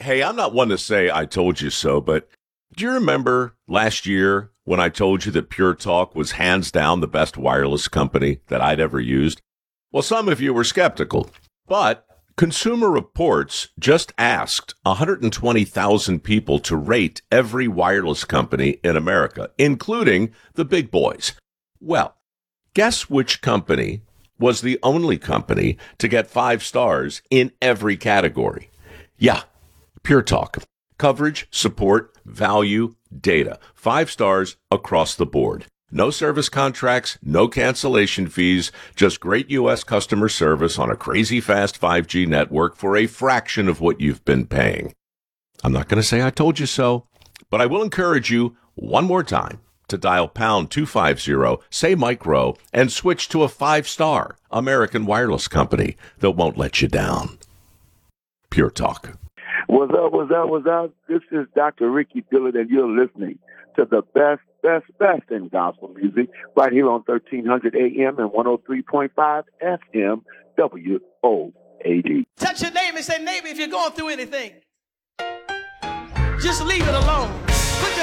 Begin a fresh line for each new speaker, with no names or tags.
Hey, I'm not one to say I told you so, but do you remember last year when I told you that Pure Talk was hands down the best wireless company that I'd ever used? Well, some of you were skeptical, but Consumer Reports just asked 120,000 people to rate every wireless company in America, including the big boys. Well, guess which company was the only company to get 5 stars in every category? Yeah, Pure Talk. Coverage, support, value, data. 5 stars across the board. No service contracts, no cancellation fees, just great U.S. customer service on a crazy fast 5G network for a fraction of what you've been paying. I'm not going to say I told you so, but I will encourage you one more time to dial pound 250, say Mike Rowe, and switch to a 5-star American wireless company that won't let you down. Pure Talk.
What's up? This is Dr. Ricky Dillard, and you're listening to the best in gospel music right here on 1300 AM and 103.5 FM WOAD.
Touch your neighbor and say, neighbor, if you're going through anything, just leave it alone.